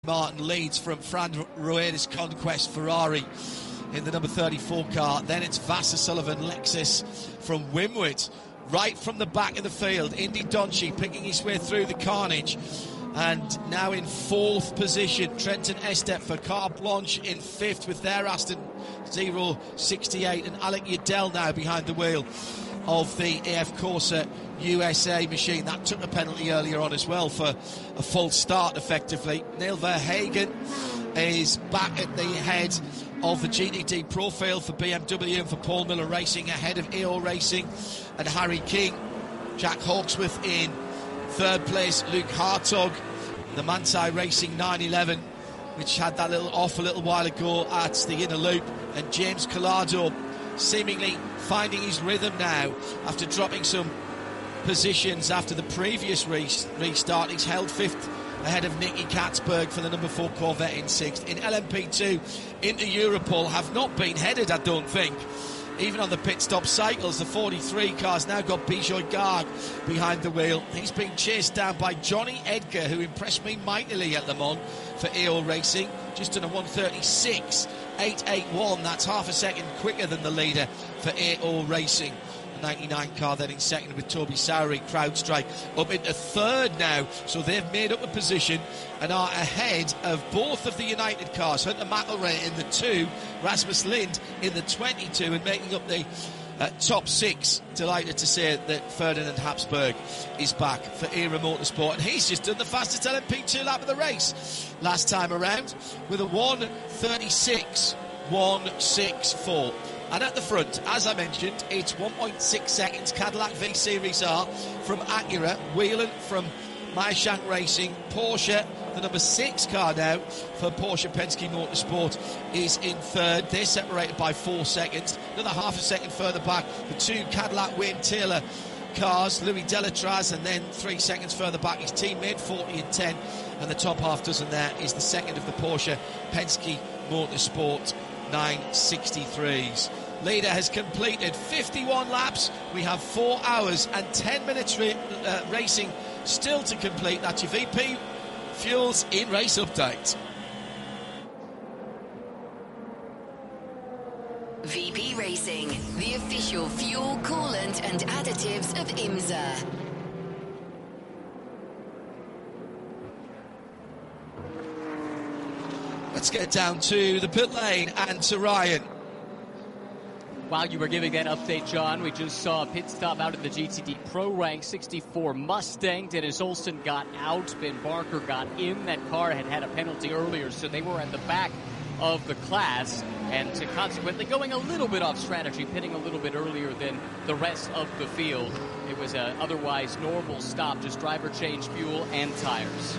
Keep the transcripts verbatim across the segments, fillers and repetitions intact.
Martin leads from Fran Rueda's Conquest Ferrari in the number thirty-four car. Then it's Vassar Sullivan Lexus from Wimwood. Right from the back of the field, Indy Donchi picking his way through the carnage. And now in fourth position, Trenton Estep for Carte Blanche in fifth with their Aston zero sixty-eight. And Alec Udell now behind the wheel of the A F Corsa U S A machine. That took a penalty earlier on as well for a false start, effectively. Neil Verhagen is back at the head of the G T D Pro field for B M W and for Paul Miller Racing, ahead of A O Racing and Harry King. Jack Hawksworth in third place. Luke Hartog, the Manthey Racing nine eleven, which had that little off a little while ago at the inner loop, and James Collado seemingly finding his rhythm now after dropping some positions after the previous re- restart. He's held fifth ahead of Nicky Katzberg for the number four Corvette in sixth. In L M P two, into Europol have not been headed, I don't think. Even on the pit stop cycles, the forty-three car's now got Bijoy Garg behind the wheel. He's being chased down by Johnny Edgar, who impressed me mightily at Le Mans for A O Racing. Just done a one thirty-six eight eighty-one. That's half a second quicker than the leader for A O Racing. The ninety-nine car then in second with Toby Sowery. CrowdStrike up into third now, so they've made up a position and are ahead of both of the United cars. Hunter McElrea in the two, Rasmus Lind in the twenty-two, and making up the uh, top six. Delighted to say that Ferdinand Habsburg is back for Era Motorsport, and he's just done the fastest L M P two lap of the race last time around with a one thirty-six one sixty-four. And at the front, as I mentioned, it's one point six seconds Cadillac V Series R from Acura, Whelen from Meyershank Racing, Porsche, the number six car now for Porsche Penske Motorsport, is in third. They're separated by four seconds. Another half a second further back, the two Cadillac Wayne Taylor cars, Louis Delatraz, and then three seconds further back his teammate, forty and ten, and the top half dozen there is the second of the Porsche Penske Motorsport nine sixty-threes. Leader has completed fifty-one laps. We have four hours and ten minutes ra- uh, racing still to complete. That's your V P Fuels in race update. V P Racing, the official fuel, coolant and additives of IMSA. Let's get down to the pit lane and to Ryan. While you were giving that update, John, we just saw a pit stop out in the G T D Pro Rank sixty-four Mustang. Dennis Olsen got out. Ben Barker got in. That car had had a penalty earlier, so they were at the back of the class, and to consequently going a little bit off strategy, pitting a little bit earlier than the rest of the field. It was an otherwise normal stop, just driver change fuel and tires.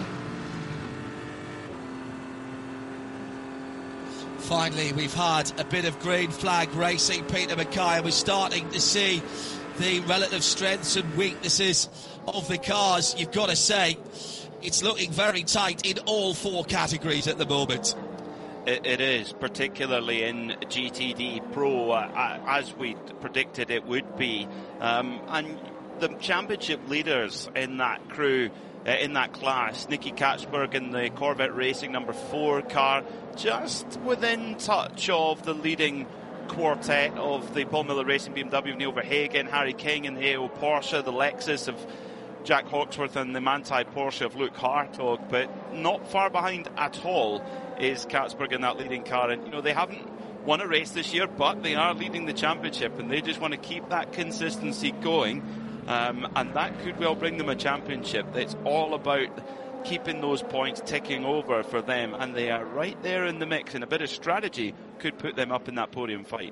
Finally, we've had a bit of green flag racing. Peter Mackay, we're starting to see the relative strengths and weaknesses of the cars. You've got to say, it's looking very tight in all four categories at the moment. It, it is, particularly in G T D Pro, uh, as we predicted it would be. Um, and the championship leaders in that crew, uh, in that class, Nicky Katzberg in the Corvette Racing number four car, just within touch of the leading quartet of the Paul Miller Racing B M W of Neil Verhagen, Harry King in the A O Porsche, the Lexus of Jack Hawksworth and the Manthey Porsche of Luke Hartog, but not far behind at all is Katzberg in that leading car. And you know, they haven't won a race this year, but they are leading the championship, and they just want to keep that consistency going, um, and that could well bring them a championship. It's all about keeping those points ticking over for them, and they are right there in the mix, and a bit of strategy could put them up in that podium fight.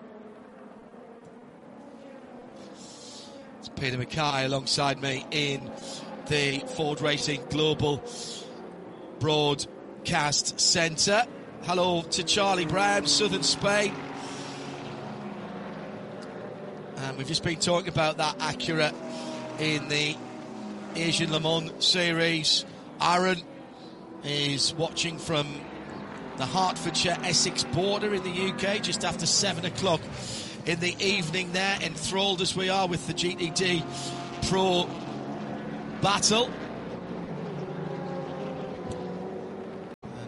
It's Peter Mackay alongside me in the Ford Racing Global Broadcast Centre. Hello to Charlie Brown, Southern Spain. And we've just been talking about that Acura in the Asian Le Mans Series. Aaron is watching from the Hertfordshire Essex border in the U K just after seven o'clock in the evening there, enthralled as we are with the G T D Pro battle.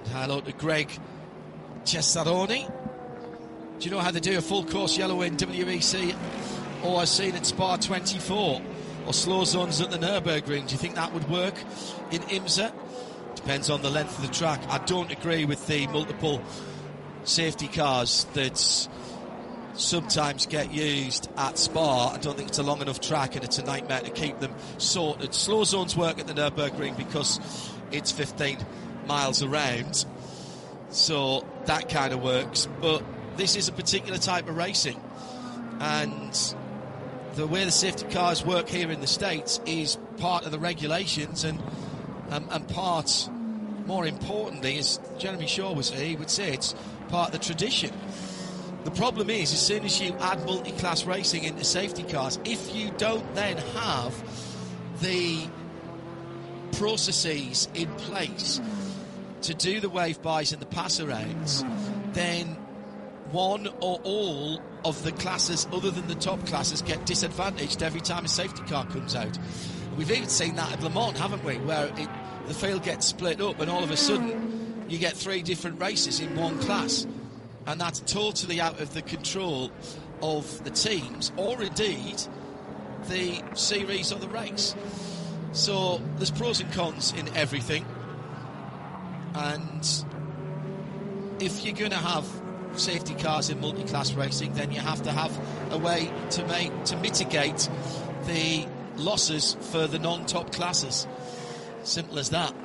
Hello to Greg Cesaroni. Do you know how they do a full course yellow in W E C or I've seen at Spa twenty-four or slow zones at the Nürburgring? Do you think that would work in IMSA? Depends on the length of the track. I don't agree with the multiple safety cars that sometimes get used at Spa. I don't think it's a long enough track and it's a nightmare to keep them sorted. Slow zones work at the Nürburgring because it's fifteen miles around, so that kind of works. But this is a particular type of racing, and the way the safety cars work here in the States is part of the regulations, and um, and part, more importantly, as Jeremy Shaw was he would say, it's part of the tradition. The problem is, as soon as you add multi-class racing into safety cars, if you don't then have the processes in place to do the wave-bys and the pass-arounds, then one or all of the classes other than the top classes get disadvantaged every time a safety car comes out. We've even seen that at Le Mans, haven't we, where it, the field gets split up and all of a sudden you get three different races in one class, and that's totally out of the control of the teams or indeed the series or the race. So there's pros and cons in everything, and if you're going to have safety cars in multi-class racing, then you have to have a way to make to mitigate the losses for the non-top classes. Simple as that.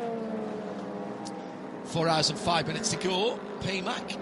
Four hours and five minutes to go. P MAC.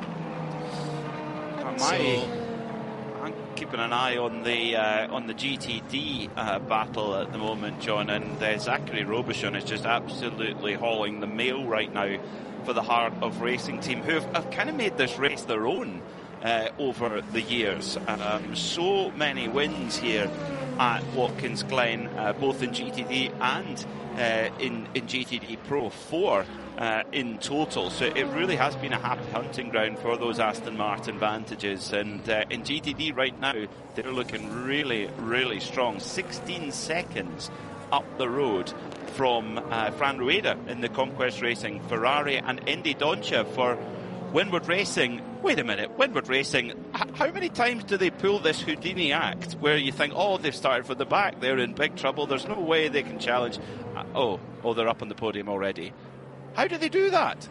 Am I? I'm keeping an eye on the uh, on the G T D uh, battle at the moment, John, and uh, Zachary Robichon is just absolutely hauling the mail right now for the Heart of Racing team, who have, have kind of made this race their own uh, over the years. Um, so many wins here at Watkins Glen, uh, both in G T D and uh, in, in G T D Pro, four uh, in total. So it really has been a happy hunting ground for those Aston Martin Vantages. And uh, in G T D right now, they're looking really, really strong. sixteen seconds up the road from uh, Fran Rueda in the Conquest Racing Ferrari, and Indy Doncia for Windward Racing. Wait a minute, Windward Racing, h- how many times do they pull this Houdini act where you think, oh, they've started from the back, they're in big trouble, there's no way they can challenge. Uh, oh, oh, they're up on the podium already. How do they do that?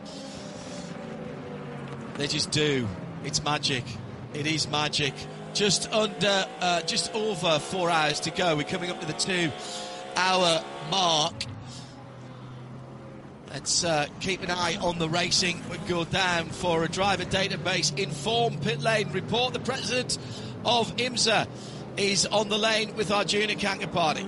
They just do. It's magic. It is magic. Just under, uh, just over four hours to go. We're coming up to the two-hour mark. Let's uh, keep an eye on the racing. We go down for a driver database inform pit lane report. The president of IMSA is on the lane with Arjuna Kankapati.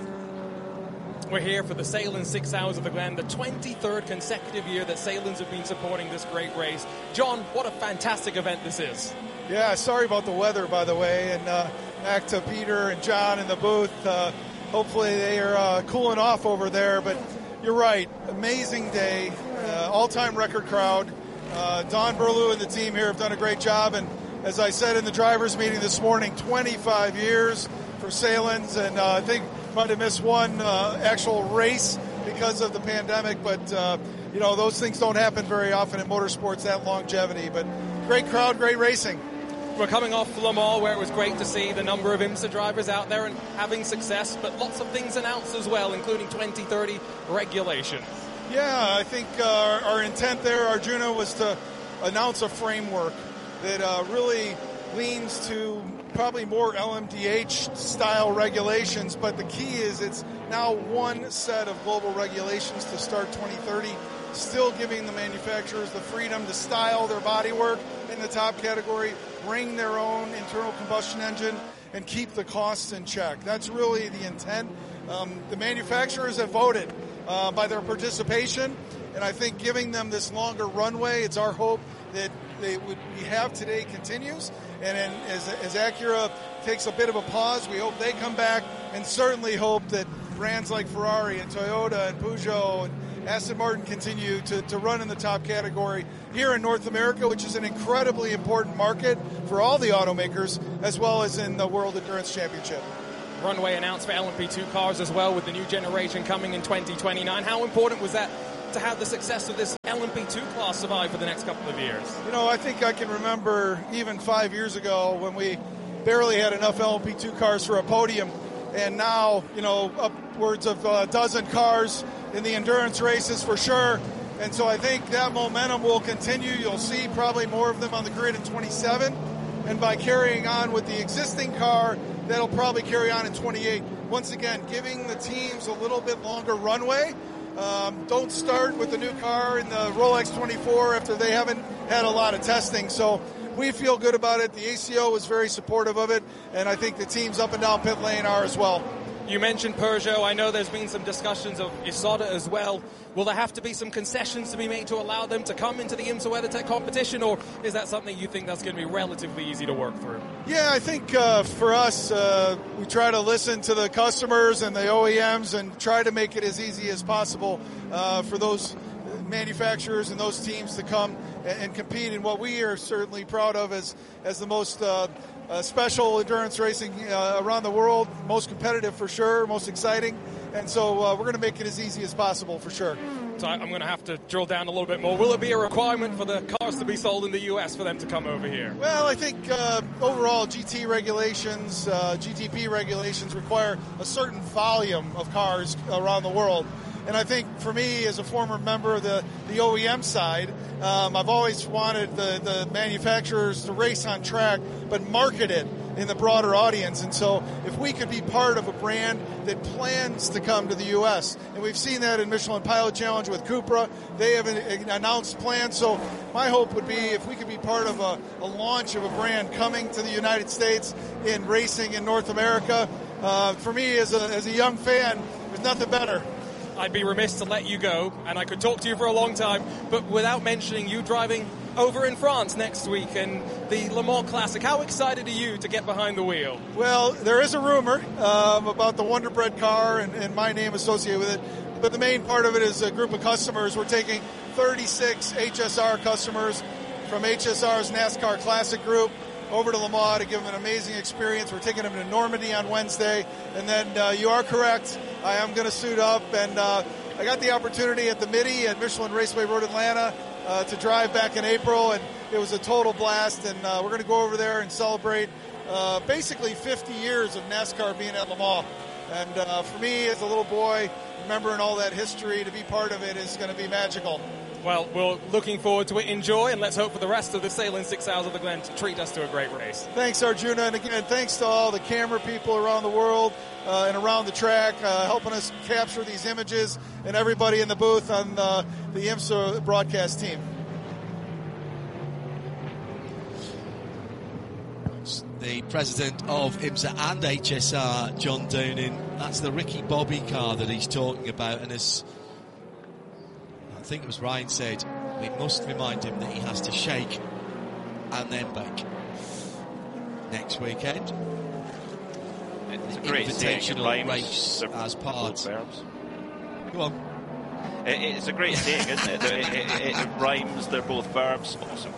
We're here for the Sahlen's Six Hours of the Glen, the twenty-third consecutive year that Sahlen's have been supporting this great race. John, what a fantastic event this is. Yeah, sorry about the weather, by the way, and uh, back to Peter and John in the booth. Uh, hopefully they are uh, cooling off over there, but you're right. Amazing day, uh, all-time record crowd. Uh, Don Berlew and the team here have done a great job, and as I said in the drivers' meeting this morning, twenty-five years for Sahlen's, and uh, I think might have missed one uh, actual race because of the pandemic, but uh, you know, those things don't happen very often in motorsports, that longevity. But great crowd, great racing. We're coming off Le Mans, where it was great to see the number of IMSA drivers out there and having success, but lots of things announced as well, including twenty thirty regulation. Yeah, I think uh, our intent there, Arjuna, was to announce a framework that uh, really leans to probably more L M D H-style regulations, but the key is it's now one set of global regulations to start twenty thirty, still giving the manufacturers the freedom to style their bodywork in the top category, bring their own internal combustion engine, and keep the costs in check. That's really the intent. Um, the manufacturers have voted uh, by their participation, and I think giving them this longer runway, it's our hope that they would we have today continues. And then as, as Acura takes a bit of a pause, we hope they come back, and certainly hope that brands like Ferrari and Toyota and Peugeot and Aston Martin continue to, to run in the top category here in North America, which is an incredibly important market for all the automakers, as well as in the World Endurance Championship. Runway announced for L M P two cars as well, with the new generation coming in twenty twenty-nine. How important was that to have the success of this L M P two class survive for the next couple of years? You know, I think I can remember even five years ago when we barely had enough L M P two cars for a podium, and now, you know, upwards of a dozen cars in the endurance races for sure. And so I think that momentum will continue. You'll see probably more of them on the grid in twenty-seven. And by carrying on with the existing car, that'll probably carry on in twenty-eight. Once again, giving the teams a little bit longer runway. Um, don't start with the new car in the Rolex twenty-four after they haven't had a lot of testing. So we feel good about it. The A C O was very supportive of it, and I think the teams up and down pit lane are as well. You mentioned Peugeot. I know there's been some discussions of Isotta as well. Will there have to be some concessions to be made to allow them to come into the IMSA WeatherTech competition, or is that something you think that's going to be relatively easy to work through? Yeah, I think uh, for us, uh, we try to listen to the customers and the O E Ms and try to make it as easy as possible uh, for those manufacturers and those teams to come and, and compete in what we are certainly proud of as, as the most uh, uh, special endurance racing uh, around the world, most competitive for sure, most exciting. And so uh, we're going to make it as easy as possible for sure. So I'm going to have to drill down a little bit more. Will it be a requirement for the cars to be sold in the U S for them to come over here? Well, I think uh, overall G T regulations, uh, G T P regulations require a certain volume of cars around the world. And I think for me, as a former member of the, the O E M side, um, I've always wanted the, the manufacturers to race on track, but market it in the broader audience. And so if we could be part of a brand that plans to come to the U S, and we've seen that in Michelin Pilot Challenge with Cupra, they have an announced plan. So my hope would be if we could be part of a, a launch of a brand coming to the United States in racing in North America. Uh, for me, as a, as a young fan, there's nothing better. I'd be remiss to let you go, and I could talk to you for a long time, but without mentioning you driving over in France next week in the Le Mans Classic. How excited are you to get behind the wheel? Well, there is a rumor um, about the Wonder Bread car and, and my name associated with it, but the main part of it is a group of customers. We're taking thirty-six H S R customers from H S R's NASCAR Classic Group over to Le Mans to give them an amazing experience. We're taking them to Normandy on Wednesday, and then uh, you are correct, I am going to suit up, and uh, I got the opportunity at the Midi at Michelin Raceway Road Atlanta uh, to drive back in April, and it was a total blast, and uh, we're going to go over there and celebrate uh, basically fifty years of NASCAR being at Le Mans. And uh, for me, as a little boy, remembering all that history, to be part of it is going to be magical. Well, we're looking forward to it. Enjoy, and let's hope for the rest of the Sailing Six Hours of the Glen to treat us to a great race. Thanks, Arjuna, and again, thanks to all the camera people around the world uh, and around the track, uh, helping us capture these images, and everybody in the booth on the, the IMSA broadcast team. The president of IMSA and H S R, John Doonan, that's the Ricky Bobby car that he's talking about, and as I think it was Ryan said, we must remind him that he has to shake and then bake next weekend. It's a great invitational race as part. Go on. It, it's a great saying, isn't it? It, it, it? It rhymes. They're both verbs. Awesome.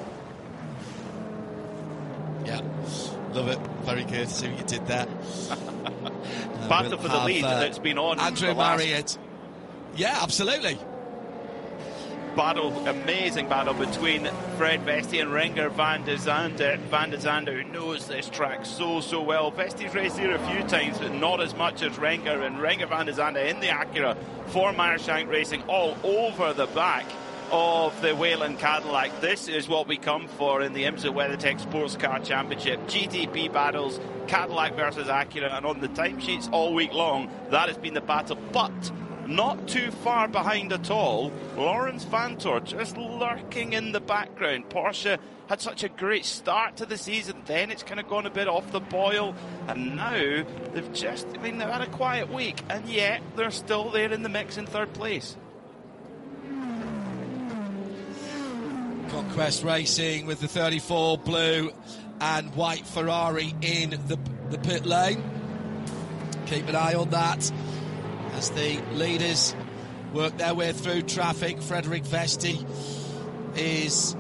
Yeah, love it. Very good. See what you did there. Battle for the lead uh, that's been on. Andrew Marriott. Yeah, absolutely. Battle, amazing battle between Fred Vesti and Renger van der Zande. Van der Zande, who knows this track so, so well. Vesti's raced here a few times, but not as much as Renger. And Renger van der Zande in the Acura for Meyershank Racing, all over the back of the Whelen Cadillac. This is what we come for in the IMSA WeatherTech Sports Car Championship. G T P battles, Cadillac versus Acura, and on the timesheets all week long, that has been the battle. But not too far behind at all, Lawrence Vanthoor just lurking in the background. Porsche had such a great start to the season, then it's kind of gone a bit off the boil, and now they've just, I mean, they've had a quiet week, and yet they're still there in the mix in third place. Conquest Racing with the thirty-four blue and white Ferrari in the, the pit lane. Keep an eye on that as the leaders work their way through traffic. Frederick Vesti is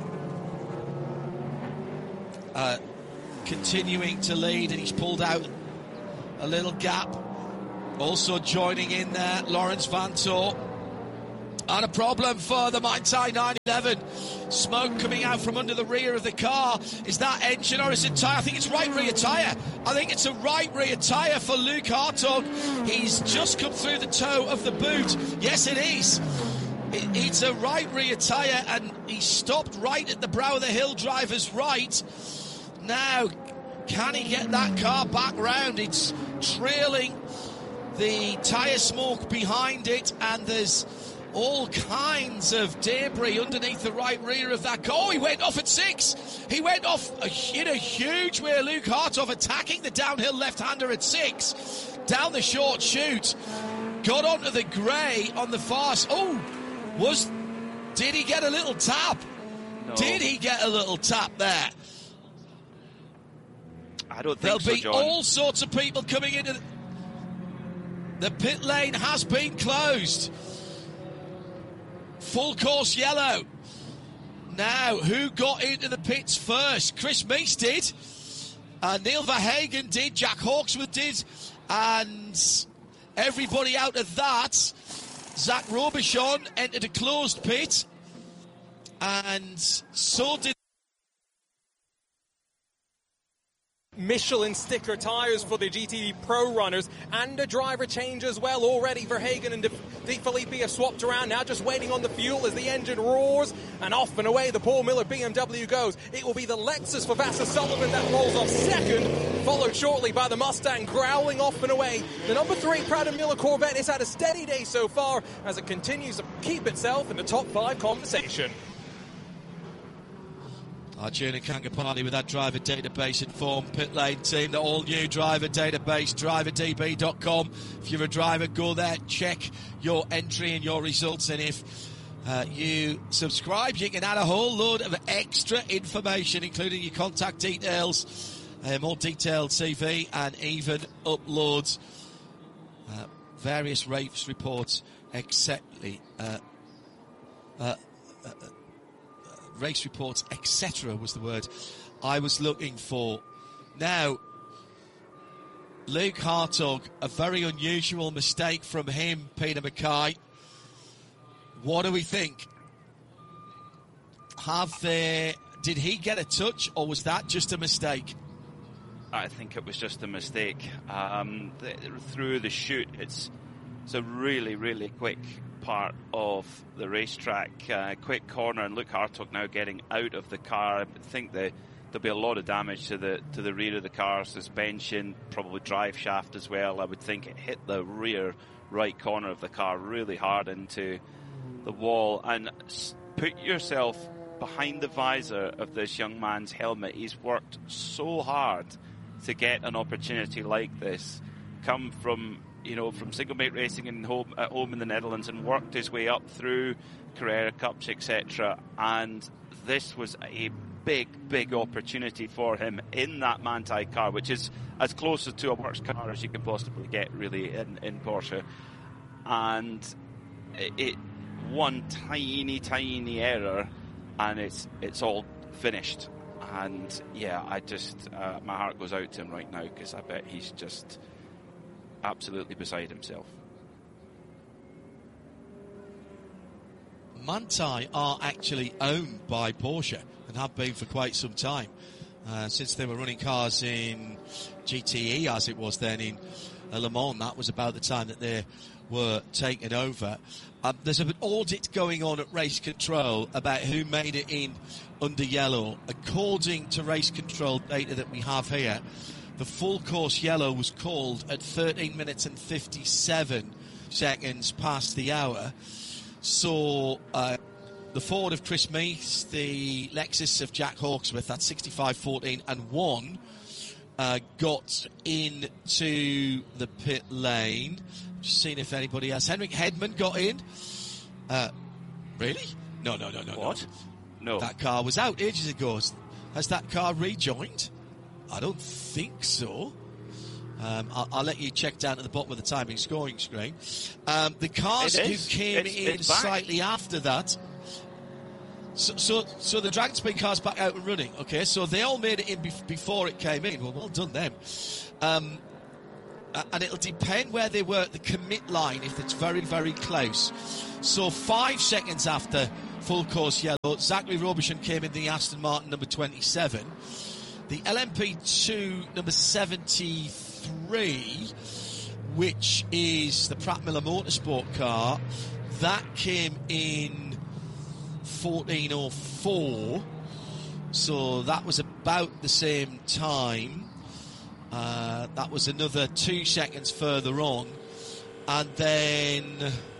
uh, continuing to lead, and he's pulled out a little gap. Also joining in there, Lawrence Vanthoor And a problem for the Manthey nine eleven. Smoke coming out from under the rear of the car. Is that engine or is it tyre? I think it's right rear tyre. I think it's a right rear tyre for Luke Hartog. He's just come through the toe of the boot. Yes, it is. It, it's a right rear tyre, and he stopped right at the brow of the hill, driver's right. Now, can he get that car back round? It's trailing the tyre smoke behind it, and there's all kinds of debris underneath the right rear of that car. Oh, he went off at six. He went off in a huge way. Luke Hartog attacking the downhill left-hander at six. Down the short chute. Got onto the grey on the far. Oh, was... Did he get a little tap? No. Did he get a little tap there? I don't think There'll so, be John. all sorts of people coming into... The, the pit lane has been closed. Full course yellow. Now, who got into the pits first? Chris Meese did. Uh, Neil Verhagen did. Jack Hawksworth did. And everybody out of that, Zach Robichon entered a closed pit. And so did... Michelin sticker tyres for the G T D Pro runners, and a driver change as well already. Verhagen and De, De Filippi have swapped around, now just waiting on the fuel as the engine roars, and off and away the Paul Miller B M W goes. It will be the Lexus for Vasser Sullivan that rolls off second, followed shortly by the Mustang growling off and away. The number three Pratt and Miller Corvette has had a steady day so far as it continues to keep itself in the top five conversation. Arjuna Kangapani with that driver database informed pit lane team, the all-new driver database, driver d b dot com. If you're a driver, go there, check your entry and your results, and if uh, you subscribe, you can add a whole load of extra information, including your contact details, a more detailed C V, and even uploads uh, various race reports, et cetera. Uh, uh, uh, race reports, et cetera was the word I was looking for. Now, Luke Hartog, a very unusual mistake from him, Peter Mackay. What do we think? Have they, did he get a touch, or was that just a mistake? I think it was just a mistake. Um, the, through the chute, it's, it's a really, really quick part of the racetrack, uh, quick corner, and Luke Hartog now getting out of the car. I think that there'll be a lot of damage to the to the rear of the car, suspension, probably drive shaft as well. I would think it hit the rear right corner of the car really hard into the wall. And put yourself behind the visor of this young man's helmet. He's worked so hard to get an opportunity like this, come from you know, from single mate racing in home, at home in the Netherlands, and worked his way up through Carrera Cups, et cetera. And this was a big, big opportunity for him in that Manthey car, which is as close to a works car as you can possibly get, really, in, in Porsche. And it, it one tiny, tiny error, and it's it's all finished. And yeah, I just uh, my heart goes out to him right now, because I bet he's just absolutely beside himself. Manthey are actually owned by Porsche and have been for quite some time, uh, since they were running cars in G T E, as it was then in uh, Le Mans. That was about the time that they were taken over. Um, there's an audit going on at Race Control about who made it in under yellow. According to Race Control data that we have here, the full course yellow was called at thirteen minutes and fifty-seven seconds past the hour. So uh, the Ford of Chris Meese, the Lexus of Jack Hawksworth, that's sixty-five, fourteen and one, uh, got into the pit lane. Just seeing if anybody else. Henrik Hedman got in. Uh, really? No, no, no, no. What? No. no. That car was out ages ago. Has that car rejoined? I don't think so. Um, I'll, I'll let you check down at the bottom of the timing scoring screen. Um, the cars who came it's, in it's slightly after that. So, so, so the Dragon Speed car's back out and running. Okay, so they all made it in be- before it came in. Well, well done them. Um, uh, and it'll depend where they were at the commit line if it's very, very close. So five seconds after full course yellow, Zachary Robertson came in the Aston Martin number twenty-seven. The L M P two number seventy-three, which is the Pratt Miller Motorsport car, that came in fourteen oh four. So that was about the same time. Uh, that was another two seconds further on. And then,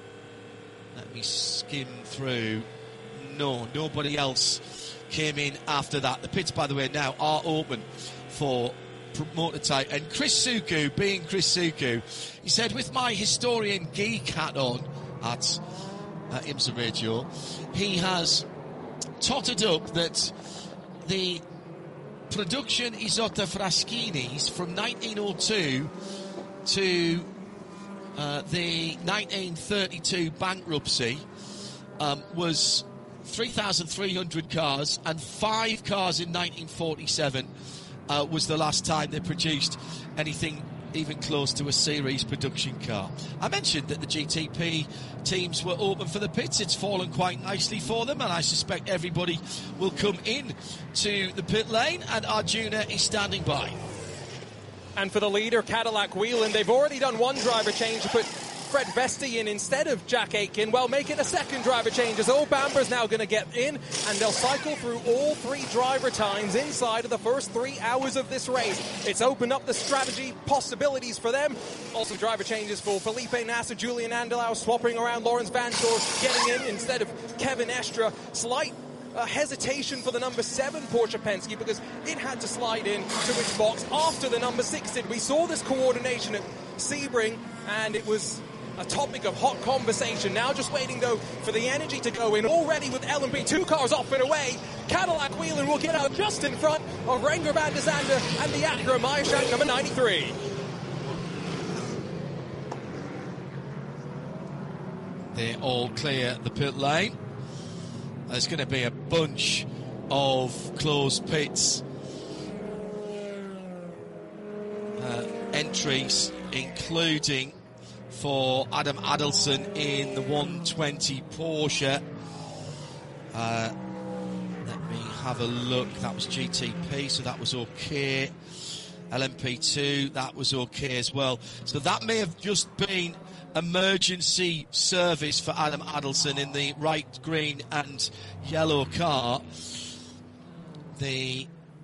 let me skim through. No, nobody else came in after that. The pits, by the way, now are open for Motor Type. And Chris Suku, being Chris Suku, he said, with my historian geek hat on at uh, IMSA Radio, he has totted up that the production Isotta Fraschini's from nineteen oh two to uh, the nineteen thirty-two bankruptcy um, was three thousand three hundred cars, and five cars in nineteen forty-seven uh, was the last time they produced anything even close to a series production car. I mentioned that the G T P teams were open for the pits. It's fallen quite nicely for them, and I suspect everybody will come in to the pit lane, and Arjuna is standing by. And for the leader, Cadillac Whelen, they've already done one driver change to put Fred Vesti in instead of Jack Aitken. Well, make it a second driver change, as Earl Bamber's now going to get in, and they'll cycle through all three driver times inside of the first three hours of this race. It's opened up the strategy possibilities for them. Also driver changes for Felipe Nasser, Julian Andelau swapping around, Lawrence Van Dorp getting in instead of Kevin Estra. Slight uh, hesitation for the number seven Porsche Penske, because it had to slide in to its box after the number six did. We saw this coordination at Sebring, and it was a topic of hot conversation. Now just waiting, though, for the energy to go in. Already with L M P two cars off and away, Cadillac Whelen will get out just in front of Renger van der Zande and the Acura Meyershank number ninety-three. They're all clear the pit lane. There's going to be a bunch of closed pits uh, entries, including for Adam Adelson in the one twenty Porsche. Uh, let me have a look. That was G T P, so that was okay. L M P two, that was okay as well. So that may have just been emergency service for Adam Adelson in the right green and yellow car. The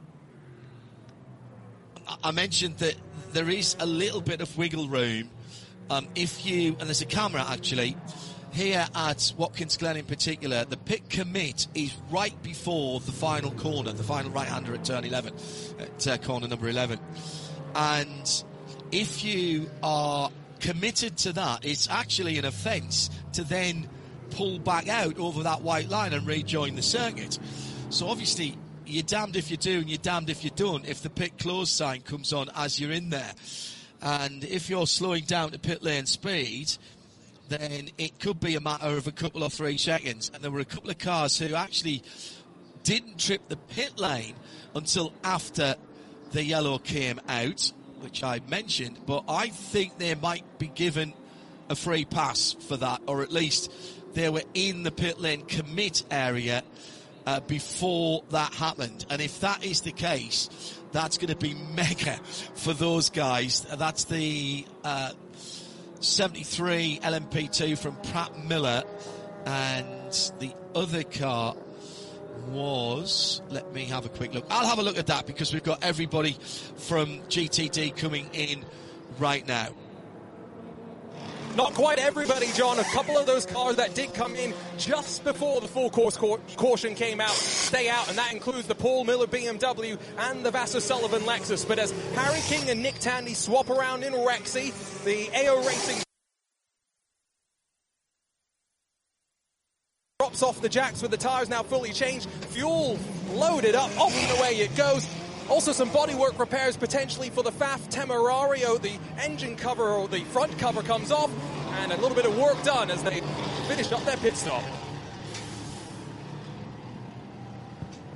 I mentioned that there is a little bit of wiggle room. Um, if you, and there's a camera actually, here at Watkins Glen in particular, the pit commit is right before the final corner, the final right-hander at turn eleven, at uh, corner number eleven. And if you are committed to that, it's actually an offence to then pull back out over that white line and rejoin the circuit. So obviously, you're damned if you do and you're damned if you don't if the pit close sign comes on as you're in there. And if you're slowing down to pit lane speed, then it could be a matter of a couple or three seconds. And there were a couple of cars who actually didn't trip the pit lane until after the yellow came out, which I mentioned. But I think they might be given a free pass for that, or at least they were in the pit lane commit area uh, before that happened. And if that is the case, that's going to be mega for those guys. That's the uh, seventy-three L M P two from Pratt Miller, and the other car was, let me have a quick look. I'll have a look at that because we've got everybody from G T D coming in right now. Not quite everybody, John. A couple of those cars that did come in just before the full course caution came out stay out, and that includes the Paul Miller B M W and the Vasser Sullivan Lexus. But as Harry King and Nick Tandy swap around in Rexy, the A O Racing drops off the jacks with the tyres now fully changed, fuel loaded up, off and away it goes. Also some bodywork repairs potentially for the F A F Temerario. The engine cover or the front cover comes off, and a little bit of work done as they finish up their pit stop.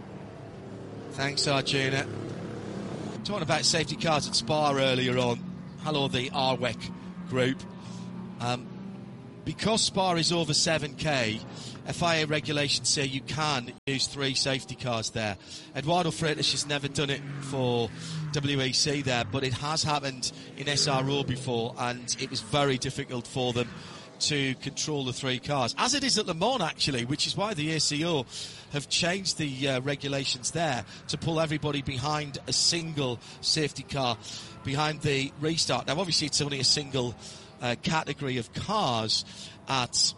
Thanks, Arjuna. Talking about safety cars at Spa earlier on. hello the R W E C group. Um, because Spa is over seven K, F I A regulations say you can use three safety cars there. Eduardo Freitas has never done it for W E C there, but it has happened in S R O before, and it was very difficult for them to control the three cars, as it is at Le Mans actually, which is why the A C O have changed the uh, regulations there to pull everybody behind a single safety car behind the restart. Now obviously it's only a single uh, category of cars at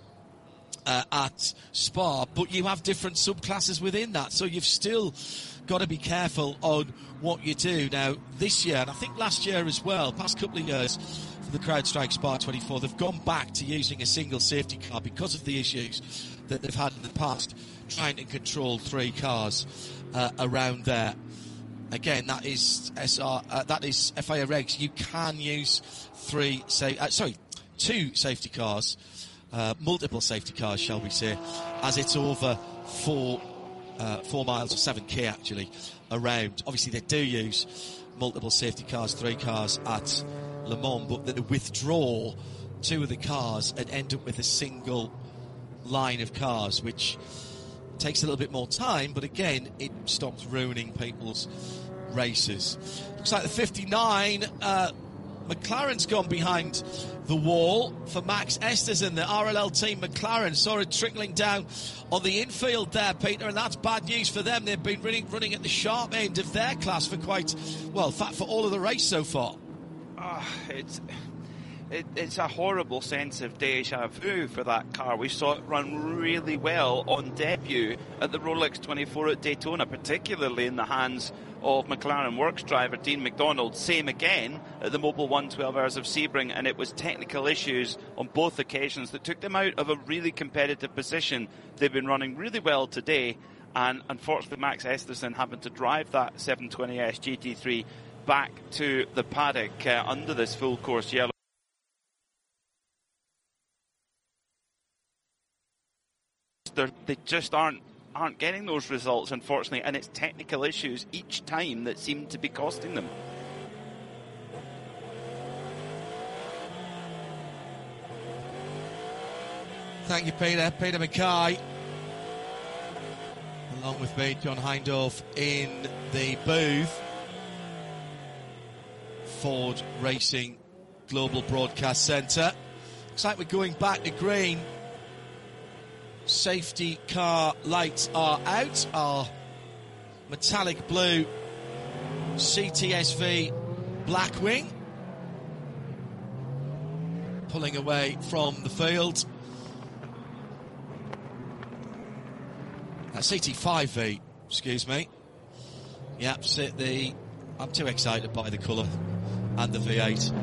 uh, at Spa, but you have different subclasses within that, so you've still got to be careful on what you do. Now this year, and I think last year as well, past couple of years, the CrowdStrike Spa twenty-four, they've gone back to using a single safety car because of the issues that they've had in the past trying to control three cars uh, around there. Again, that is S R, uh, that is F I A regs. You can use three, say, uh, sorry, two safety cars, uh, multiple safety cars, shall we say, as it's over four, uh, four miles or seven K actually around. Obviously, they do use multiple safety cars, three cars at Le Mans, but they withdraw two of the cars and end up with a single line of cars, which takes a little bit more time, but again, it stops ruining people's races. Looks like the fifty-nine, uh, McLaren's gone behind the wall for Max Esterson, the R L L team. McLaren saw it trickling down on the infield there, Peter, and that's bad news for them. They've been running, running at the sharp end of their class for quite, well, in fact, for all of the race so far. Uh, it's it, it's a horrible sense of deja vu for that car. We saw it run really well on debut at the Rolex twenty-four at Daytona, particularly in the hands of McLaren Works driver Dean McDonald. Same again at the Mobil one twelve Hours of Sebring, and it was technical issues on both occasions that took them out of a really competitive position. They've been running really well today, and unfortunately Max Esterson having to drive that seven twenty S G T three back to the paddock uh, under this full course yellow. They're, they just aren't aren't getting those results, unfortunately, and it's technical issues each time that seem to be costing them. Thank you, Peter. Peter Mackay, along with me, John Hindhaugh, in the booth. Ford Racing Global Broadcast Centre. Looks like we're going back to green. Safety car lights are out. Our metallic blue C T S V Blackwing pulling away from the field. Uh, C T five V, excuse me. Yep, the I'm too excited by the colour and the V eight.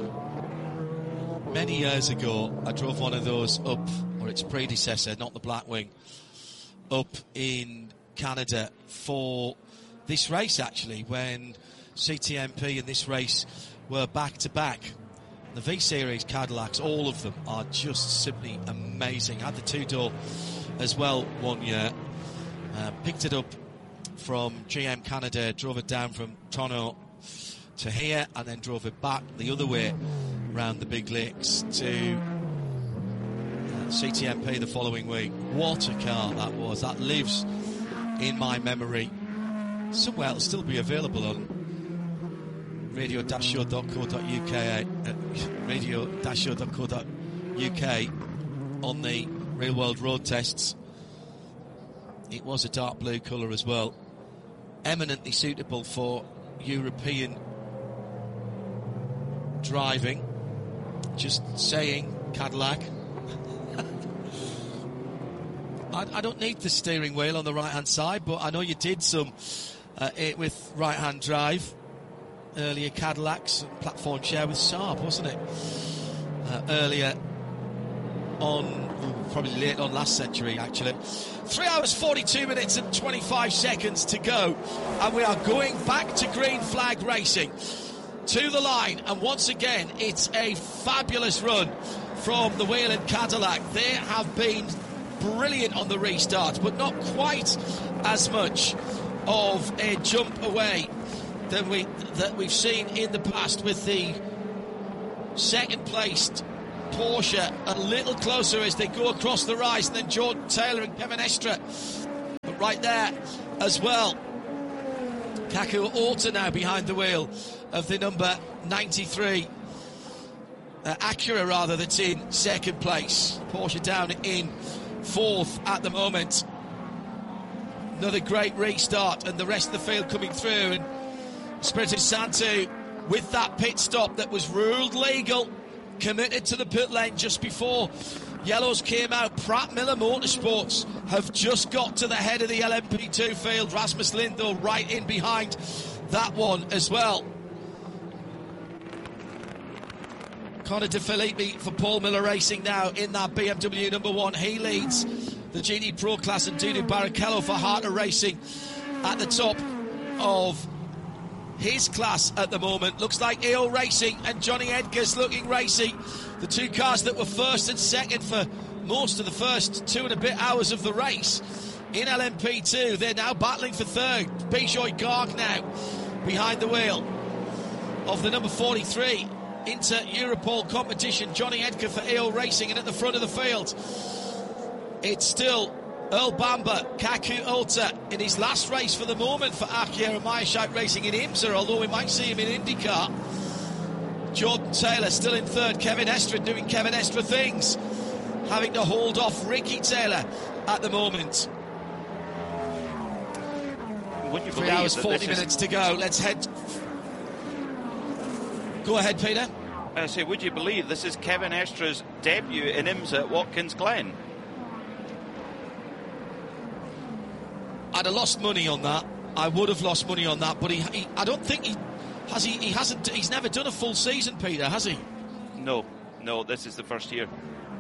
Many years ago, I drove one of those up, or its predecessor, not the Blackwing, up in Canada for this race, actually, when C T M P and this race were back-to-back. The V-Series Cadillacs, all of them, are just simply amazing. I had the two-door as well one year. Uh, picked it up from G M Canada, drove it down from Toronto to here, and then drove it back the other way around the big lakes to uh, C T M P the following week. What a car that was. That lives in my memory. Somewhere it'll still be available on radio dash show dot co dot U K, uh, radio dash show dot co dot U K on the Real World Road Tests. It was a dark blue colour as well. Eminently suitable for European driving. Just saying, Cadillac. I, I don't need the steering wheel on the right-hand side, but I know you did some uh, it with right-hand drive. Earlier Cadillacs, platform share with Saab, wasn't it? Uh, earlier on, probably late on last century, actually. Three hours, forty-two minutes and twenty-five seconds to go. And we are going back to green flag racing. To the line, and once again, it's a fabulous run from the Whelen Cadillac. They have been brilliant on the restart, but not quite as much of a jump away than we that we've seen in the past with the second placed Porsche a little closer as they go across the rise, and then Jordan Taylor and Kevin Estre right there as well. Kaku Ota now behind the wheel of the number ninety-three uh, Acura rather, that's in second place. Porsche down in fourth at the moment. Another great restart, and the rest of the field coming through, and Espirito Santo with that pit stop that was ruled legal, committed to the pit lane just before yellows came out. Pratt Miller Motorsports have just got to the head of the L M P two field. Rasmus Lindell right in behind that one as well. Connor De Filippi for Paul Miller Racing now in that B M W number one. He leads the G T Pro class, and Dudu Barrichello for Harter Racing at the top of his class at the moment. Looks like E O Racing and Johnny Edgar's looking racy. The two cars that were first and second for most of the first two and a bit hours of the race in L M P two, they're now battling for third. Bijoy Garg now behind the wheel of the number forty-three Inter Europol competition. Johnny Edgar for E O Racing, and at the front of the field it's still Earl Bamber, Kaku Ota in his last race for the moment for Acura and Meyerschacht Racing in IMSA, although we might see him in IndyCar. Jordan Taylor still in third. Kevin Estre doing Kevin Estre things, having to hold off Ricky Taylor at the moment. Would you Three hours, forty minutes to go. Let's head. Go ahead, Peter. I say, would you believe this is Kevin Estre's debut in IMSA at Watkins Glen? I'd have lost money on that. I would have lost money on that, but he, he I don't think he has. He, he hasn't. He's never done a full season, Peter, has he? No, no. This is the first year.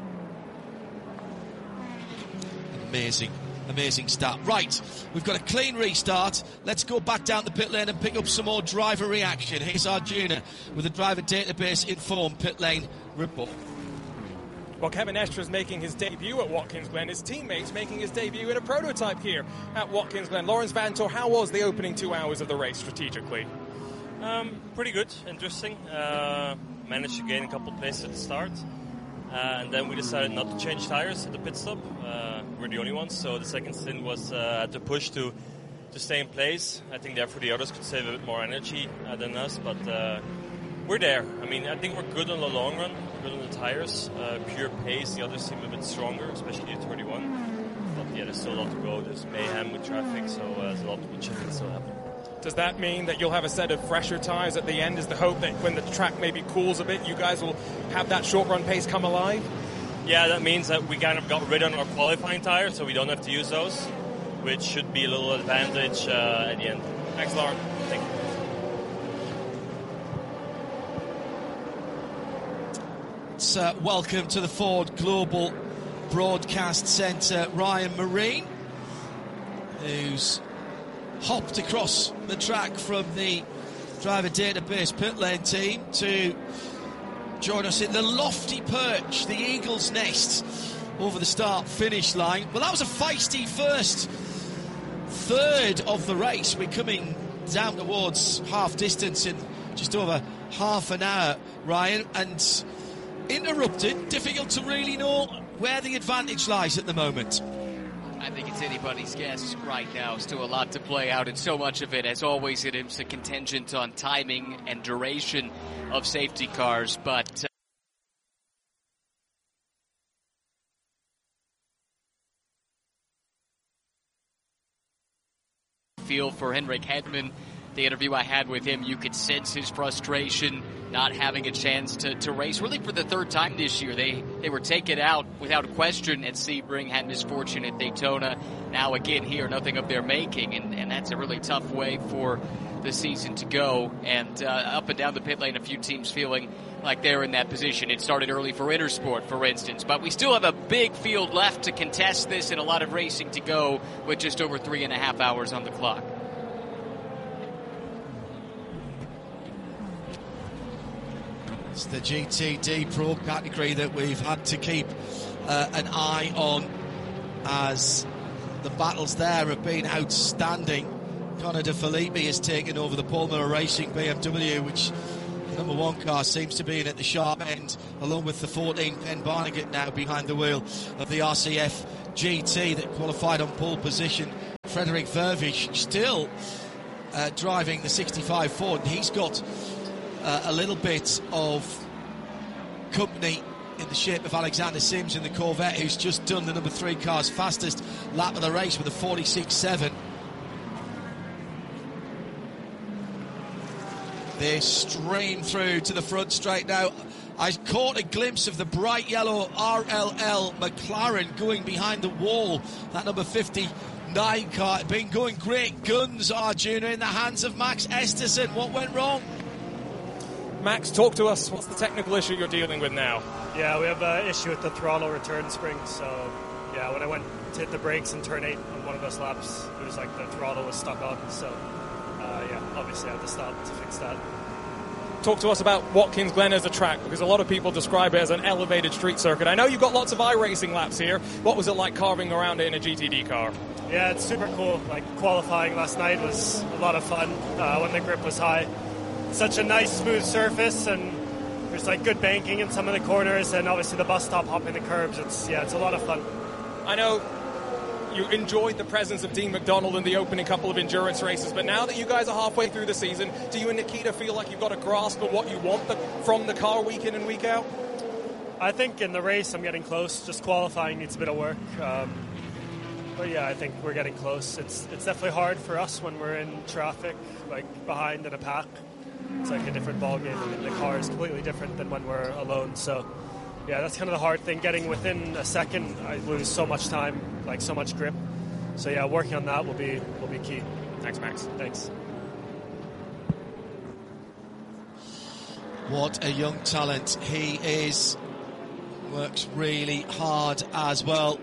Amazing, amazing start. Right, we've got a clean restart. Let's go back down the pit lane and pick up some more driver reaction. Here's Arjuna with the driver database inform pit lane report. Well, Kevin Estre is making his debut at Watkins Glen. His teammates making his debut in a prototype here at Watkins Glen. Lawrence Vanthoor, how was the opening two hours of the race strategically? Um, pretty good, interesting. Uh, managed to gain a couple places at the start. Uh, and then we decided not to change tires at the pit stop. Uh, we're the only ones, so the second stint was uh, to push to, to stay in place. I think therefore the others could save a bit more energy uh, than us, but uh, we're there. I mean, I think we're good on the long run. Good on the tires, uh, pure pace. The others seem a bit stronger, especially the thirty-one. But yeah, there's still a lot to go. There's mayhem with traffic, so uh, there's a lot which can still happen. Does that mean that you'll have a set of fresher tires at the end? Is the hope that when the track maybe cools a bit, you guys will have that short run pace come alive? Yeah, that means that we kind of got rid of our qualifying tires, so we don't have to use those, which should be a little advantage uh, at the end. Thanks, Lauren. Thank you. Uh, welcome to the Ford Global Broadcast Centre, Ryan Marine, who's hopped across the track from the driver database pit lane team to join us in the lofty perch, the Eagle's Nest, over the start-finish line. Well, that was a feisty first third of the race. We're coming down towards half distance in just over half an hour, Ryan, and interrupted, difficult to really know where the advantage lies at the moment. I think it's anybody's guess right now. Still a lot to play out, and so much of it, as always, it is a contingent on timing and duration of safety cars, but... Uh, feel for Henrik Hedman. The interview I had with him, you could sense his frustration, not having a chance to, to race really for the third time this year. They they were taken out without question at Sebring, had misfortune at Daytona. Now again here, nothing of their making, and, and that's a really tough way for the season to go. And uh, up and down the pit lane, a few teams feeling like they're in that position. It started early for Intersport, for instance, but we still have a big field left to contest this and a lot of racing to go with just over three and a half hours on the clock. It's the G T D Pro category that we've had to keep uh, an eye on, as the battles there have been outstanding. Connor De Filippi has taken over the Paul Miller Racing B M W, which number one car seems to be in at the sharp end, along with the fourteen Ben Barnegat now behind the wheel of the R C F G T that qualified on pole position. Frederik Vervisch still uh, driving the sixty-five Ford. He's got uh, a little bit of company in the shape of Alexander Sims in the Corvette, who's just done the number three car's fastest lap of the race with a forty-six seven. They stream through to the front straight now. I caught a glimpse of the bright yellow R L L McLaren going behind the wall. That number fifty-nine car had been going great guns, Arjuna, in the hands of Max Esterson. What went wrong? Max, talk to us. What's the technical issue you're dealing with now? Yeah, we have an issue with the throttle return spring. So, yeah, when I went to hit the brakes in turn eight on one of those laps, it was like the throttle was stuck on. So, uh, yeah, obviously I had to stop to fix that. Talk to us about Watkins Glen as a track, because a lot of people describe it as an elevated street circuit. I know you've got lots of iRacing laps here. What was it like carving around it in a G T D car? Yeah, it's super cool. Like, qualifying last night was a lot of fun uh, when the grip was high. Such a nice smooth surface, and there's like good banking in some of the corners, and obviously the bus stop hopping the curbs. It's yeah, it's a lot of fun. I know you enjoyed the presence of Dean McDonald in the opening couple of endurance races, but now that you guys are halfway through the season, do you and Nikita feel like you've got a grasp of what you want the, from the car week in and week out? I think in the race I'm getting close. Just qualifying needs a bit of work. Um, but yeah, I think we're getting close. It's it's definitely hard for us when we're in traffic, like behind in a pack. It's like a different ballgame, and the car is completely different than when we're alone. So, yeah, that's kind of the hard thing. Getting within a second, I lose so much time, like so much grip. So, yeah, working on that will be will be key. Thanks, Max. Thanks. What a young talent he is. Works really hard as well.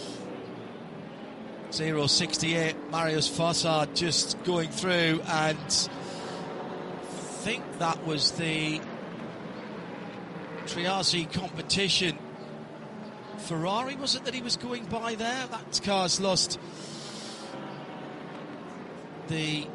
zero sixty-eight, Marius Fossard just going through, and I think that was the Triazi competition. Ferrari, was it that he was going by there? That car's lost the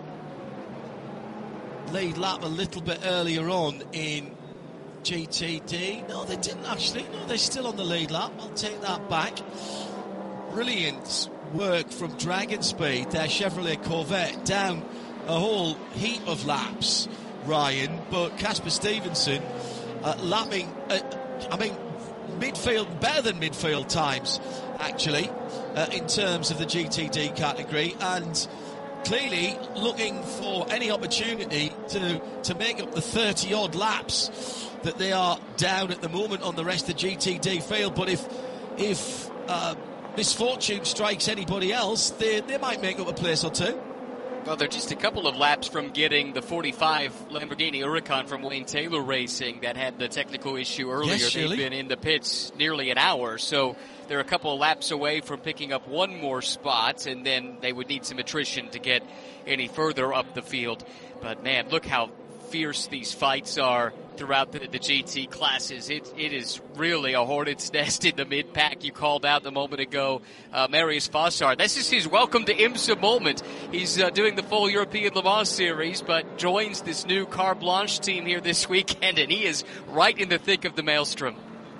lead lap a little bit earlier on in G T D. No, they didn't actually. No, they're still on the lead lap. I'll take that back. Brilliant work from Dragon Speed, their Chevrolet Corvette, down a whole heap of laps, Ryan, but Casper Stevenson uh, lapping, uh, I mean, midfield, better than midfield times, actually, uh, in terms of the G T D category, and clearly looking for any opportunity to, to make up the thirty-odd laps that they are down at the moment on the rest of the G T D field. But if if uh, misfortune strikes anybody else, they, they might make up a place or two. Well, they're just a couple of laps from getting the forty-five Lamborghini Huracan from Wayne Taylor Racing that had the technical issue earlier. Yes, They've been in the pits nearly an hour, so they're a couple of laps away from picking up one more spot, and then they would need some attrition to get any further up the field. But, man, look how fierce these fights are throughout the, the G T classes. It, it is really a hornet's nest in the mid-pack. You called out a moment ago, uh, Marius Fossard. This is his welcome to IMSA moment. He's uh, doing the full European Le Mans series, but joins this new Car Blanche team here this weekend, and he is right in the thick of the maelstrom.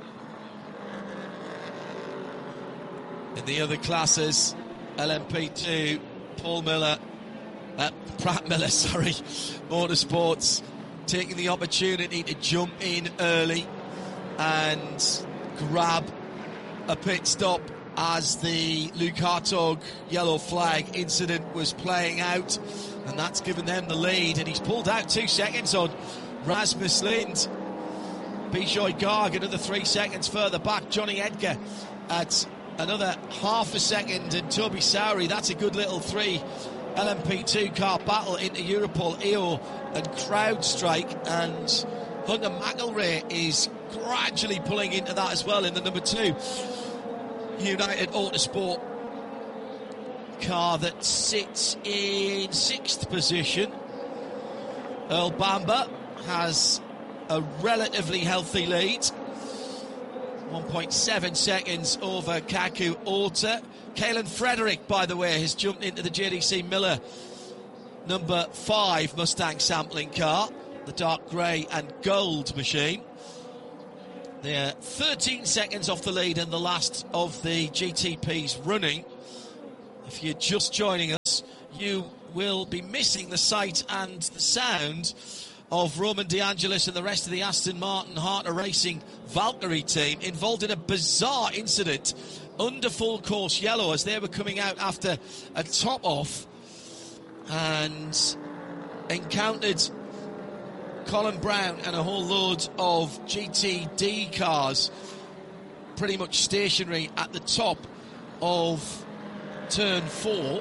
In the other classes, L M P two, Paul Miller, uh, Pratt Miller, sorry, Motorsports, taking the opportunity to jump in early and grab a pit stop as the Luke Hartog yellow flag incident was playing out, and that's given them the lead, and he's pulled out two seconds on Rasmus Lind. Bijoy Garg another three seconds further back. Johnny Edgar at another half a second, and Toby Sowry, that's a good little three L M P two car battle into Europol, E O and CrowdStrike, and Hunter McElrea is gradually pulling into that as well in the number two United Autosport car that sits in sixth position. Earl Bamber has a relatively healthy lead, one point seven seconds over Kaku Orta. Kalen Frederick, by the way, has jumped into the J D C Miller number five Mustang sampling car. the dark grey and gold machine. They're thirteen seconds off the lead in the last of the G T Ps running. If you're just joining us, you will be missing the sight and the sound of Roman De Angelis and the rest of the Aston Martin Harter Racing Valkyrie team involved in a bizarre incident under full course yellow as they were coming out after a top off and encountered Colin Brown and a whole load of G T D cars pretty much stationary at the top of turn four.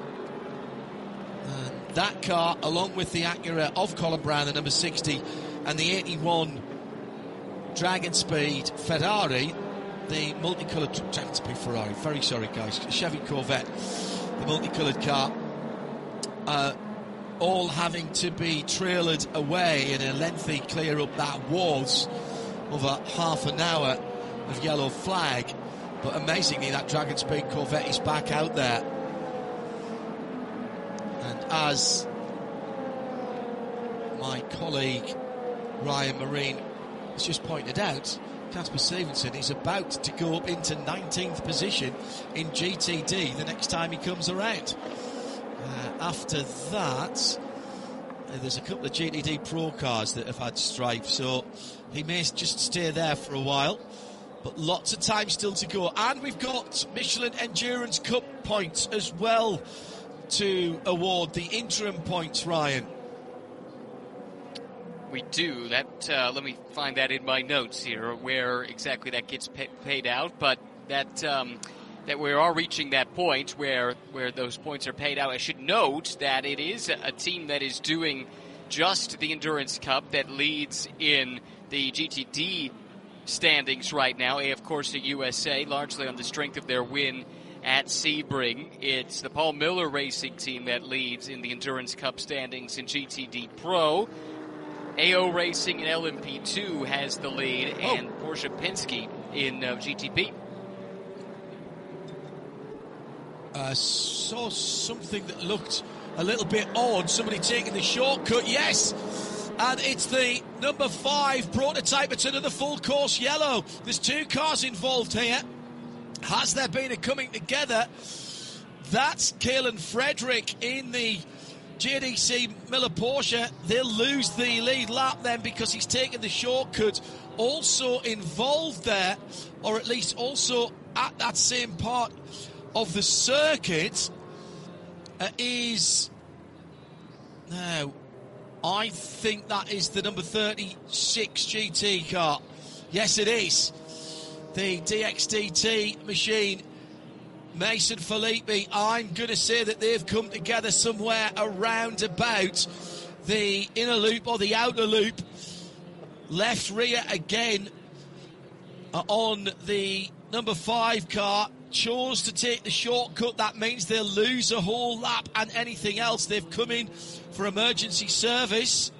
And that car, along with the Acura of Colin Brown, the number sixty, and the eighty-one Dragon Speed Ferrari, the multicoloured Dragon Speed Ferrari, very sorry guys, Chevy Corvette, the multicoloured car, uh, all having to be trailered away in a lengthy clear-up that was over half an hour of yellow flag. But amazingly, that Dragon Speed Corvette is back out there. And as my colleague Ryan Marine has just pointed out, Casper Stevenson is about to go up into nineteenth position in G T D the next time he comes around. Uh, after that, uh, there's a couple of G T D Pro cars that have had strife, so he may just stay there for a while. But lots of time still to go. And we've got Michelin Endurance Cup points as well to award, the interim points, Ryan. We do. That uh, let me find that in my notes here, where exactly that gets pay- paid out. But that um, that we are reaching that point where where those points are paid out. I should note that it is a team that is doing just the Endurance Cup that leads in the G T D standings right now. A F Corsa U S A, largely on the strength of their win at Sebring. It's the Paul Miller Racing team that leads in the Endurance Cup standings in G T D Pro. A O Racing in L M P two has the lead, oh. and Porsche Penske in uh, G T P. I saw something that looked a little bit odd. Somebody taking the shortcut, yes! And it's the number five prototype. It's another full course yellow. There's two cars involved here. Has there been a coming together? That's Kalen Frederick in the J D C Miller Porsche. They'll lose the lead lap then because he's taken the shortcut. Also involved there, or at least also at that same part of the circuit, uh, is now... I think that is the number thirty-six G T car. Yes, it is. The D X D T machine. Mason Filippi, I'm going to say that they've come together somewhere around about the inner loop or the outer loop. Left rear again uh, on the number five car. Chose to take the shortcut. That means they'll lose a whole lap and anything else. They've come in for emergency service.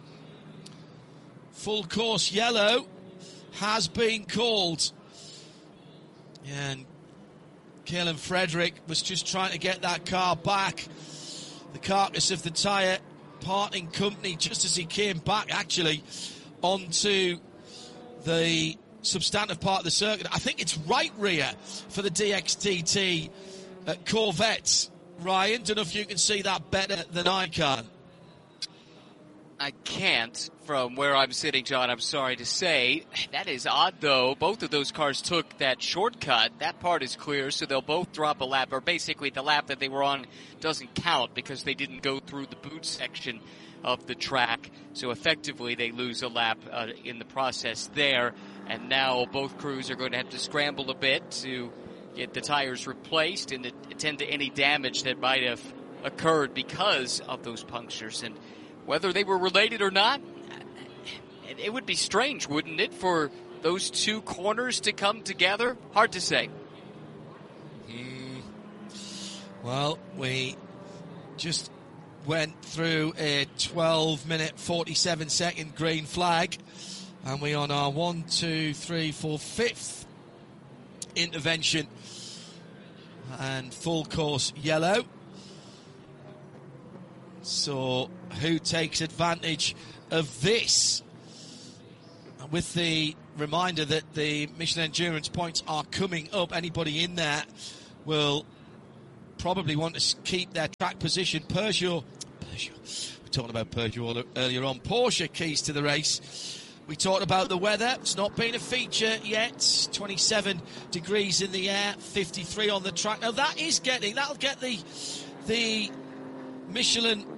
Full course yellow has been called. And Kalen Frederick was just trying to get that car back. The carcass of the tyre parting company just as he came back actually onto the substantive part of the circuit. I think it's right rear for the D X D T uh, Corvette. Ryan, don't know if you can see that better than I can. I can't from where I'm sitting, John, I'm sorry to say. That is odd, though. Both of those cars took that shortcut. That part is clear, so they'll both drop a lap, or basically the lap that they were on doesn't count because they didn't go through the boot section of the track. So effectively they lose a lap uh, in the process there. And now both crews are going to have to scramble a bit to get the tires replaced and attend to any damage that might have occurred because of those punctures. And whether they were related or not, it would be strange, wouldn't it, for those two corners to come together? Hard to say. Mm. Well, we just went through a twelve minute, forty-seven second green flag. And we're on our one, two, three, four, fifth intervention. And full course yellow. So who takes advantage of this? With the reminder that the Michelin Endurance points are coming up, anybody in there will probably want to keep their track position. Peugeot, Peugeot, we're talking about Peugeot earlier on. Porsche keys to the race. We talked about the weather. It's not been a feature yet. twenty-seven degrees in the air, fifty-three on the track. Now that is getting, that'll get the the Michelin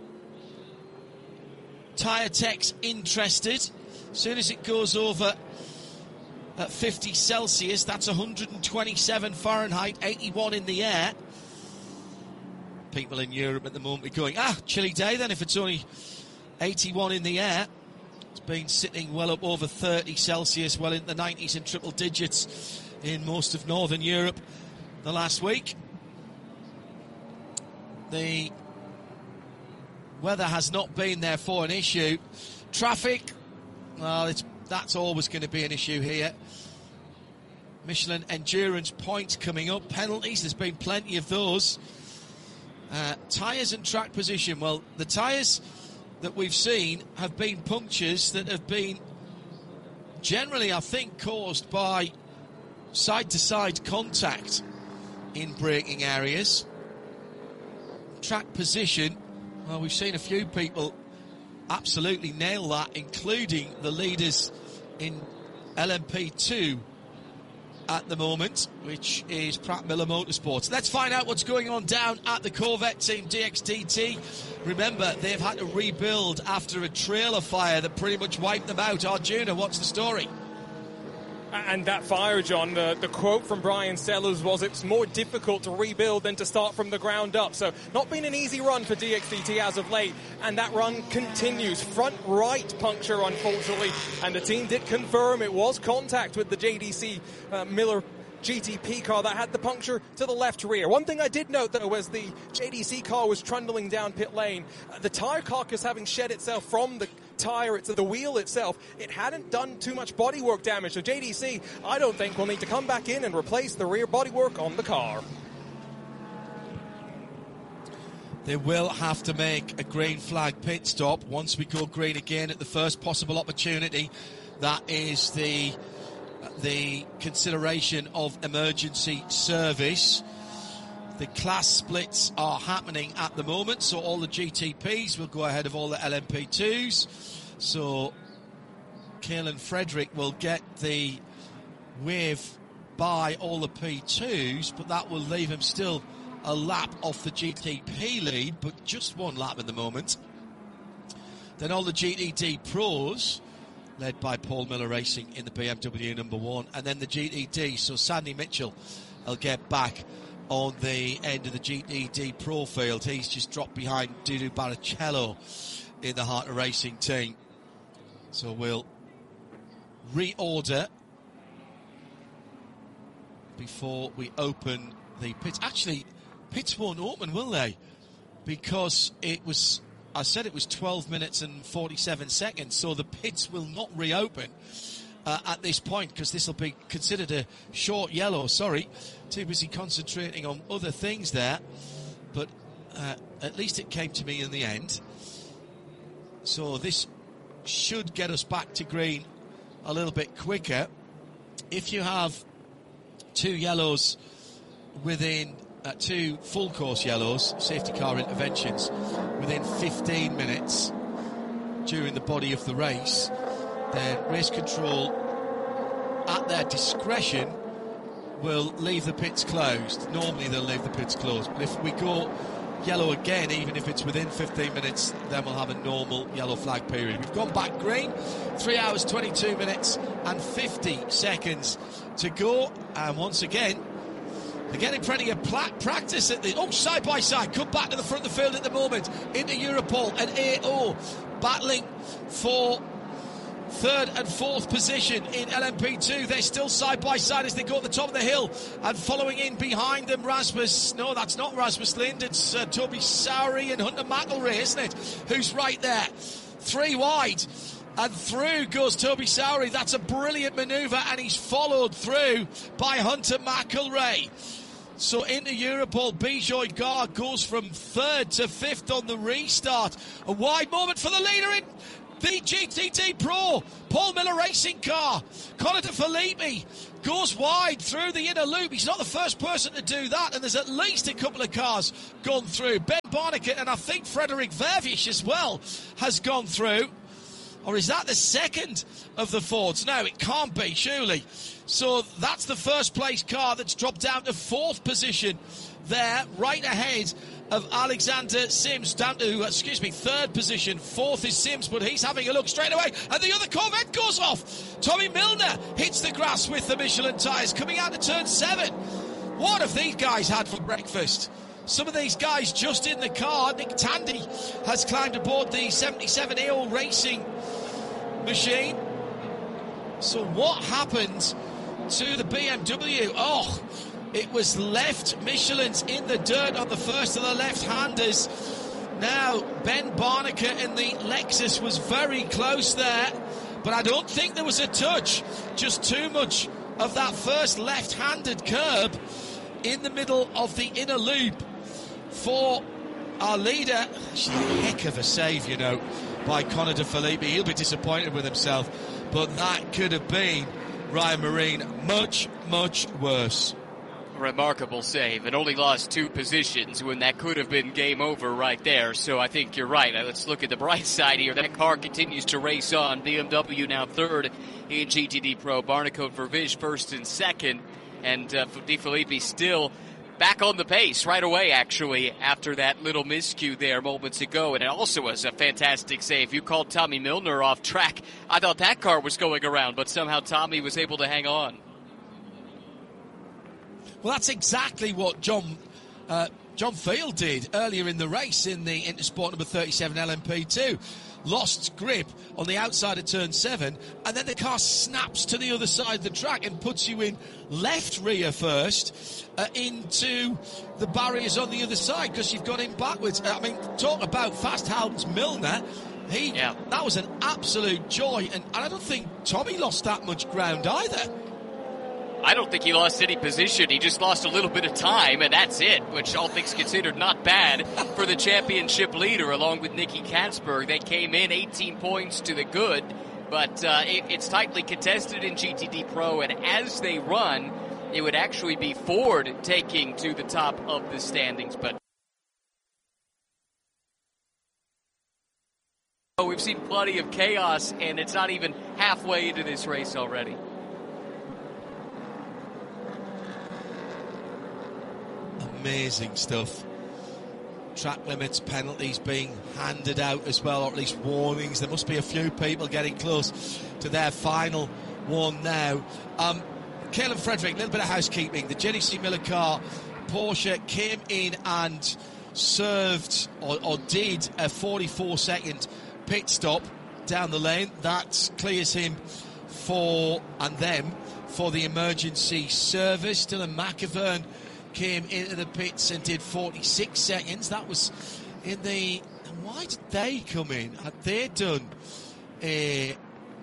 tyre techs interested. As soon as it goes over at fifty Celsius, that's one hundred twenty-seven Fahrenheit, eighty-one in the air. People in Europe at the moment are going, ah, chilly day then if it's only eighty-one in the air. It's been sitting well up over thirty Celsius, well in the nineties and triple digits in most of Northern Europe the last week. The weather has not been there for an issue. Traffic, well, it's, that's always going to be an issue here. Michelin Endurance points coming up. Penalties, there's been plenty of those. Uh, tyres and track position. Well, the tyres that we've seen have been punctures that have been generally, I think, caused by side-to-side contact in braking areas. Track position, well, we've seen a few people absolutely nail that, including the leaders in L M P two at the moment, which is Pratt Miller Motorsports. Let's find out what's going on down at the Corvette team, D X D T. Remember, they've had to rebuild after a trailer fire that pretty much wiped them out. Arjuna, what's the story? And that fire, John, the, the quote from Brian Sellers was, it's more difficult to rebuild than to start from the ground up. So not been an easy run for D X D T as of late, and that run continues. Front right puncture, unfortunately, and the team did confirm it was contact with the J D C uh, Miller G T P car that had the puncture to the left rear. One thing I did note, though, as the J D C car was trundling down pit lane, uh, the tyre carcass having shed itself from the tyre, it's the wheel itself, it hadn't done too much bodywork damage. So J D C, I don't think, will need to come back in and replace the rear bodywork on the car. They will have to make a green flag pit stop once we go green again at the first possible opportunity. That is the the consideration of emergency service. The class splits are happening at the moment, so all the G T Ps will go ahead of all the L M P twos. So Caelan Frederick will get the wave by all the P twos, but that will leave him still a lap off the G T P lead, but just one lap at the moment. Then all the G T D Pros, led by Paul Miller Racing in the B M W number one, and then the G T D. So Sandy Mitchell will get back on the end of the G T D Pro field. He's just dropped behind Dudu Barrichello in the Heart of Racing team. So we'll reorder before we open the pits. Actually, pits won't open, will they? Because it was, I said it was twelve minutes and forty-seven seconds, so the pits will not reopen uh, at this point, because this will be considered a short yellow. Sorry, too busy concentrating on other things there, but uh, at least it came to me in the end. So this should get us back to green a little bit quicker. If you have two yellows within uh, two full course yellows, safety car interventions, within fifteen minutes during the body of the race, then race control at their discretion will leave the pits closed. Normally they'll leave the pits closed, but if we go yellow again, even if it's within fifteen minutes, then we'll have a normal yellow flag period. We've gone back green, three hours, twenty-two minutes and fifty seconds to go, and once again they're getting plenty of pla- practice at the oh side by side, come back to the front of the field at the moment into Europol and A O battling for third and fourth position in L M P two. They're still side by side as they go at the top of the hill, and following in behind them, Rasmus, no, that's not Rasmus Lind, it's uh, Toby Sowry and Hunter McElrea, isn't it, who's right there, three wide, and through goes Toby Sowry. That's a brilliant manoeuvre, and he's followed through by Hunter McElrea. So into Europol, Bijoy Gar goes from third to fifth on the restart. A wide moment for the leader in the G T D Pro, Paul Miller Racing Car. Connor De Filippi goes wide through the inner loop. He's not the first person to do that, and there's at least a couple of cars gone through. Ben Barnicat and I think Frederick Vervish as well has gone through. Or is that the second of the Fords? No, it can't be, surely. So that's the first place car that's dropped down to fourth position there, right ahead of Alexander Sims, down to, excuse me, third position. Fourth is Sims, but he's having a look straight away, and the other Corvette goes off. Tommy Milner hits the grass with the Michelin tyres, coming out of turn seven. What have these guys had for breakfast? Some of these guys just in the car. Nick Tandy has climbed aboard the seventy-seven A O Racing machine. So what happened to the B M W? Oh, it was left Michelin's in the dirt on the first of the left-handers. Now, Ben Barnicat in the Lexus was very close there, but I don't think there was a touch. Just too much of that first left-handed curb in the middle of the inner loop for our leader. Actually, a heck of a save, you know, by Connor De Filippi. He'll be disappointed with himself, but that could have been, Ryan Marine, much, much worse. Remarkable save, and only lost two positions when that could have been game over right there. So I think you're right. Let's look at the bright side here. That car continues to race on. B M W now third in G T D Pro. Barnicat Vervish first and second, and uh, De Filippi still back on the pace right away, actually, after that little miscue there moments ago. And it also was a fantastic save. You called Tommy Milner off track. I thought that car was going around, but somehow Tommy was able to hang on. Well, that's exactly what John uh, John Field did earlier in the race in the Intersport number thirty-seven L M P two. Lost grip on the outside of turn seven, and then the car snaps to the other side of the track and puts you in left rear first uh, into the barriers on the other side because you've gone in backwards. I mean, talk about fast Hans Milner. He, yeah. That was an absolute joy, and, and I don't think Tommy lost that much ground either. I don't think he lost any position. He just lost a little bit of time, and that's it, which all things considered not bad for the championship leader, along with Nicky Katzberg. They came in eighteen points to the good, but uh, it, it's tightly contested in G T D Pro, and as they run, it would actually be Ford taking to the top of the standings. But we've seen plenty of chaos, and it's not even halfway into this race already. Amazing stuff. Track limits, penalties being handed out as well, or at least warnings. There must be a few people getting close to their final one now. Um, Caleb Frederick, a little bit of housekeeping. The Jenny C. Miller car, Porsche, came in and served, or, or did, a forty-four second pit stop down the lane. That clears him for, and them, for the emergency service. Dylan McIvern came into the pits and did forty-six seconds. That was in the... Why did they come in? Had they done a...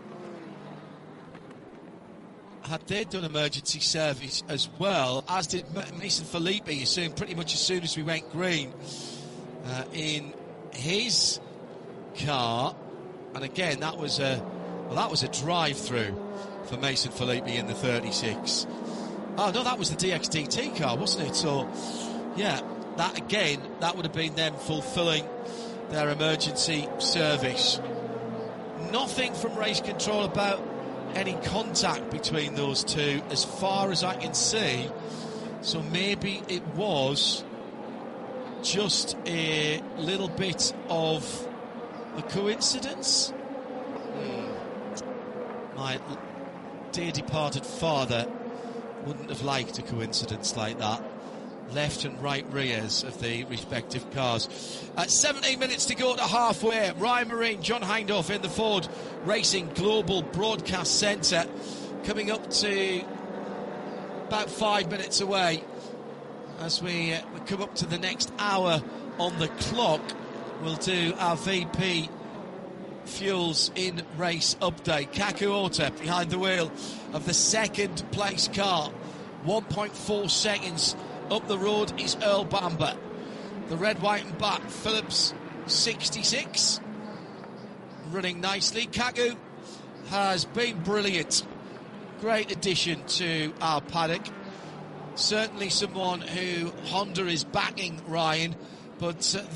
Had they done emergency service as well, as did Mason Filippi, as soon, pretty much as soon as we went green uh, in his car. And again, that was a well, that was a drive-through for Mason Filippi in the thirty-six. Oh, no, that was the D X D T car, wasn't it? So, yeah, that again, that would have been them fulfilling their emergency service. Nothing from race control about any contact between those two, as far as I can see. So maybe it was just a little bit of a coincidence. Hmm. My dear departed father wouldn't have liked a coincidence like that. Left and right rears of the respective cars. At seventeen minutes to go to halfway. Ryan Marine, John Hindhaugh in the Ford Racing Global Broadcast Centre. Coming up to about five minutes away as we, uh, we come up to the next hour on the clock. We'll do our V P Fuels in race update. Kaku Ota behind the wheel of the second place car. one point four seconds Up the road is Earl Bamber. The red, white and black Phillips sixty-six. Running nicely. Kagu has been brilliant. Great addition to our paddock. Certainly someone who Honda is backing, Ryan, but uh,